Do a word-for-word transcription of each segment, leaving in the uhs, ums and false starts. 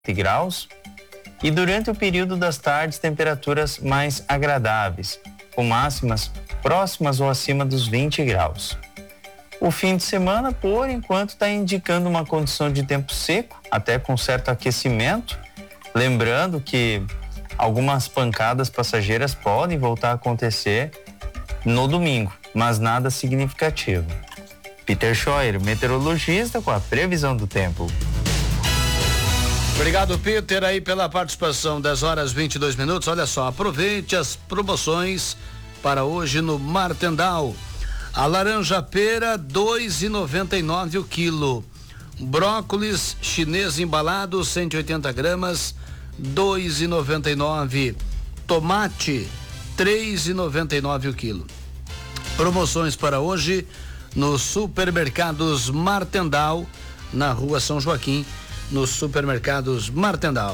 graus e durante o período das tardes temperaturas mais agradáveis, com máximas próximas ou acima dos vinte graus. O fim de semana, por enquanto, está indicando uma condição de tempo seco, até com certo aquecimento, lembrando que algumas pancadas passageiras podem voltar a acontecer no domingo, mas nada significativo. Peter Scheuer, meteorologista, com a previsão do tempo. Obrigado, Peter, aí pela participação. dez horas e vinte e dois minutos. Olha só, aproveite as promoções para hoje no Martendal. A laranja pera, dois e noventa e nove o quilo. Brócolis chinês embalado, cento e oitenta gramas, dois e noventa e nove. Tomate, três e noventa e nove o quilo. Promoções para hoje nos supermercados Martendal, na rua São Joaquim, nos supermercados Martendal.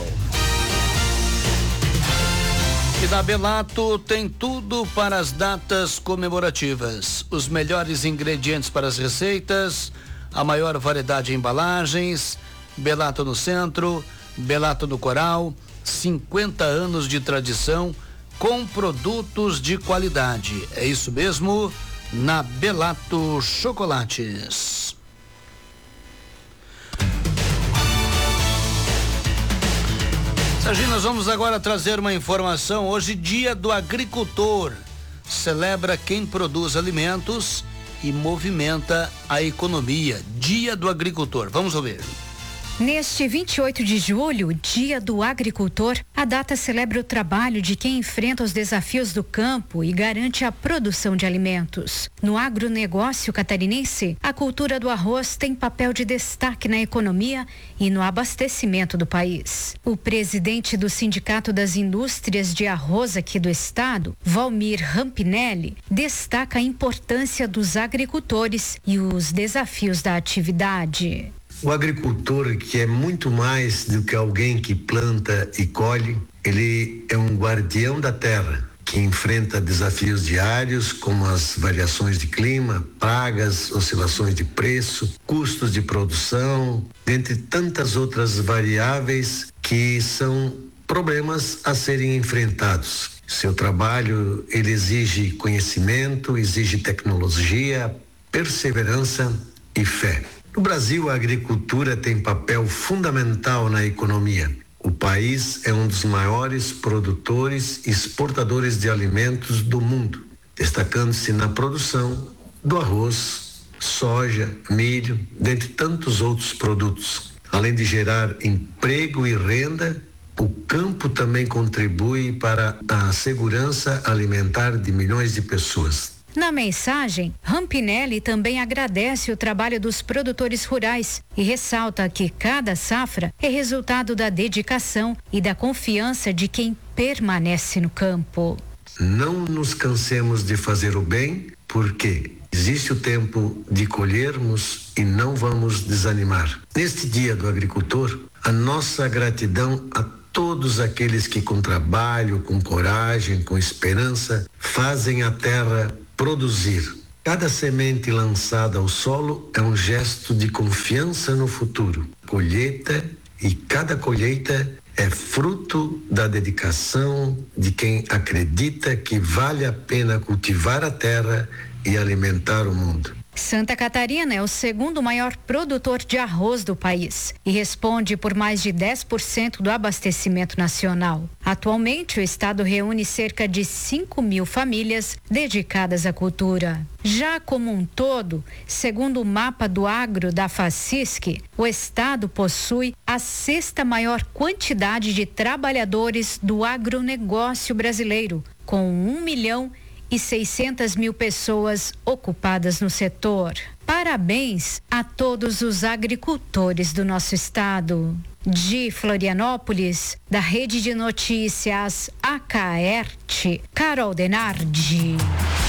E da Belato tem tudo para as datas comemorativas. Os melhores ingredientes para as receitas, a maior variedade de embalagens. Belato no centro, Belato no Coral, cinquenta anos de tradição com produtos de qualidade. É isso mesmo, na Belato Chocolates. Serginho, nós vamos agora trazer uma informação. Hoje, Dia do Agricultor. Celebra quem produz alimentos e movimenta a economia. Dia do Agricultor. Vamos ouvir. Neste vinte e oito de julho, Dia do Agricultor, a data celebra o trabalho de quem enfrenta os desafios do campo e garante a produção de alimentos. No agronegócio catarinense, a cultura do arroz tem papel de destaque na economia e no abastecimento do país. O presidente do Sindicato das Indústrias de Arroz aqui do estado, Valmir Rampinelli, destaca a importância dos agricultores e os desafios da atividade. O agricultor, que é muito mais do que alguém que planta e colhe, ele é um guardião da terra, que enfrenta desafios diários como as variações de clima, pragas, oscilações de preço, custos de produção, dentre tantas outras variáveis que são problemas a serem enfrentados. Seu trabalho, ele exige conhecimento, exige tecnologia, perseverança e fé. No Brasil, a agricultura tem papel fundamental na economia. O país é um dos maiores produtores e exportadores de alimentos do mundo, destacando-se na produção do arroz, soja, milho, dentre tantos outros produtos. Além de gerar emprego e renda, o campo também contribui para a segurança alimentar de milhões de pessoas. Na mensagem, Rampinelli também agradece o trabalho dos produtores rurais e ressalta que cada safra é resultado da dedicação e da confiança de quem permanece no campo. Não nos cansemos de fazer o bem, porque existe o tempo de colhermos e não vamos desanimar. Neste Dia do Agricultor, a nossa gratidão a todos aqueles que com trabalho, com coragem, com esperança, fazem a terra produzir. Cada semente lançada ao solo é um gesto de confiança no futuro. Colheita e cada colheita é fruto da dedicação de quem acredita que vale a pena cultivar a terra e alimentar o mundo. Santa Catarina é o segundo maior produtor de arroz do país e responde por mais de dez por cento do abastecimento nacional. Atualmente, o estado reúne cerca de cinco mil famílias dedicadas à cultura. Já como um todo, segundo o mapa do agro da FACISC, o estado possui a sexta maior quantidade de trabalhadores do agronegócio brasileiro, com um milhão e seiscentas mil pessoas ocupadas no setor. Parabéns a todos os agricultores do nosso estado. De Florianópolis, da Rede de Notícias A K E R T, Carol Denardi.